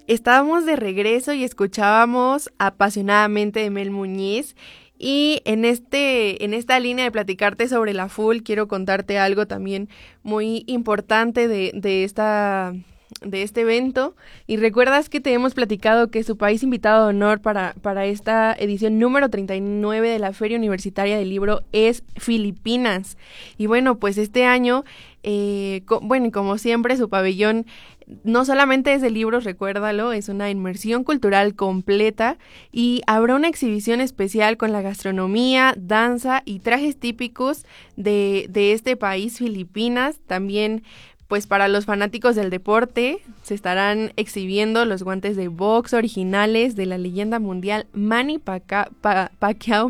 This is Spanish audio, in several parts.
Estábamos de regreso y escuchábamos apasionadamente de Mel Muñiz. Y en esta línea de platicarte sobre la FUL, quiero contarte algo también muy importante de este evento. Y recuerdas que te hemos platicado que su país invitado de honor para esta edición número 39 de la Feria Universitaria del Libro es Filipinas. Y bueno, pues este año, y como siempre, su pabellón no solamente es de libros, recuérdalo, es una inmersión cultural completa y habrá una exhibición especial con la gastronomía, danza y trajes típicos de este país, Filipinas. También, pues para los fanáticos del deporte, se estarán exhibiendo los guantes de box originales de la leyenda mundial Manny Pacquiao,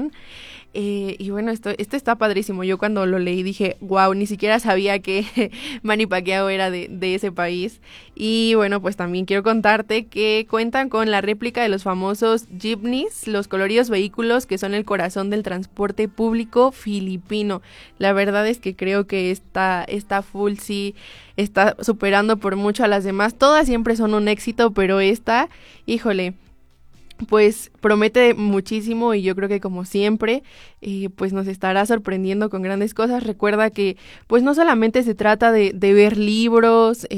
y bueno, esto está padrísimo. Yo cuando lo leí dije, wow, ni siquiera sabía que Manny Pacquiao era de ese país. Y bueno, pues también quiero contarte que cuentan con la réplica de los famosos jeepneys, los coloridos vehículos que son el corazón del transporte público filipino. La verdad es que creo que esta FUL sí está superando por mucho a las demás. Todas siempre son un éxito, pero esta, híjole, pues promete muchísimo y yo creo que como siempre pues nos estará sorprendiendo con grandes cosas. Recuerda que pues no solamente se trata de ver libros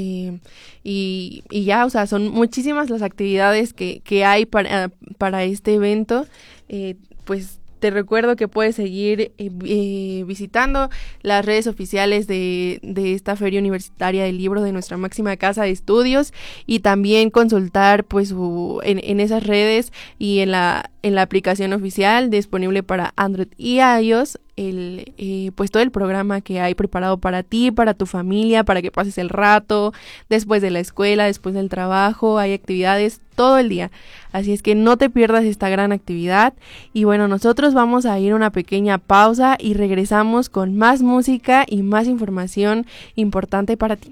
y ya, o sea, son muchísimas las actividades que hay para este evento. Pues te recuerdo que puedes seguir visitando las redes oficiales de esta Feria Universitaria del Libro de nuestra máxima casa de estudios y también consultar pues en esas redes y en la aplicación oficial disponible para Android y iOS pues todo el programa que hay preparado para ti, para tu familia, para que pases el rato después de la escuela, después del trabajo. Hay actividades todo el día, así es que no te pierdas esta gran actividad. Y bueno, nosotros vamos a ir a una pequeña pausa y regresamos con más música y más información importante para ti.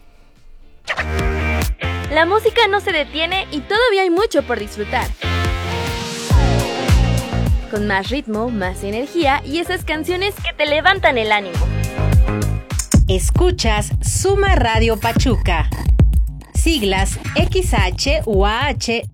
La música no se detiene y todavía hay mucho por disfrutar. Con más ritmo, más energía y esas canciones que te levantan el ánimo. Escuchas Suma Radio Pachuca. Siglas XHUAH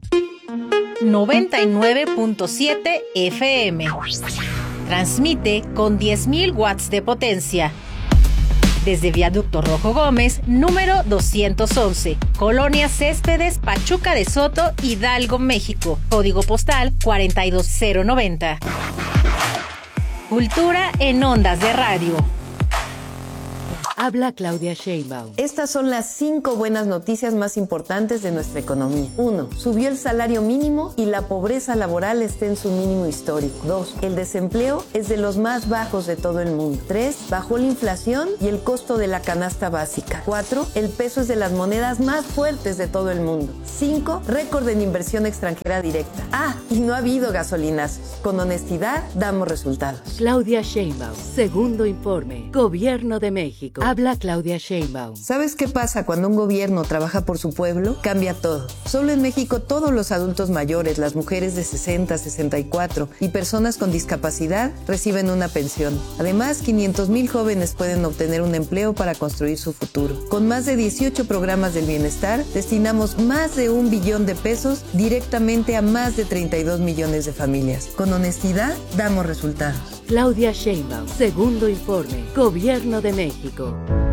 99.7 FM. Transmite con 10.000 watts de potencia. Desde Viaducto Rojo Gómez, número 211, Colonia Céspedes, Pachuca de Soto, Hidalgo, México. Código postal 42090. Cultura en ondas de radio. Habla Claudia Sheinbaum. Estas son las 5 buenas noticias más importantes de nuestra economía. 1. Subió el salario mínimo y la pobreza laboral está en su mínimo histórico. 2. El desempleo es de los más bajos de todo el mundo. 3. Bajó la inflación y el costo de la canasta básica. 4. El peso es de las monedas más fuertes de todo el mundo. 5. Récord en inversión extranjera directa. Y no ha habido gasolinazos. Con honestidad damos resultados. Claudia Sheinbaum. Segundo informe. Gobierno de México. Habla Claudia Sheinbaum. ¿Sabes qué pasa cuando un gobierno trabaja por su pueblo? Cambia todo. Solo en México todos los adultos mayores, las mujeres de 60, 64 y personas con discapacidad reciben una pensión. Además, 500,000 jóvenes pueden obtener un empleo para construir su futuro. Con más de 18 programas del bienestar, destinamos más de 1 billón de pesos directamente a más de 32 millones de familias. Con honestidad, damos resultados. Claudia Sheinbaum. Segundo informe. Gobierno de México.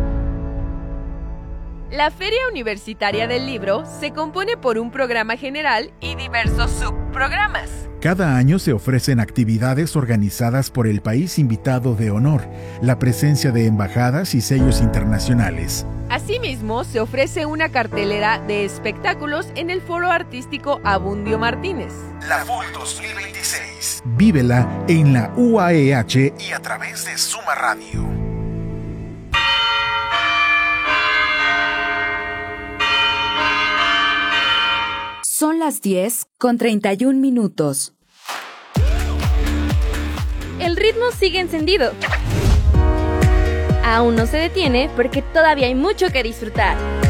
La Feria Universitaria del Libro se compone por un programa general y diversos subprogramas. Cada año se ofrecen actividades organizadas por el país invitado de honor, la presencia de embajadas y sellos internacionales. Asimismo, se ofrece una cartelera de espectáculos en el Foro Artístico Abundio Martínez. La FUL 2026. Vívela en la UAEH y a través de Suma Radio. Son las 10:31. El ritmo sigue encendido. Aún no se detiene porque todavía hay mucho que disfrutar.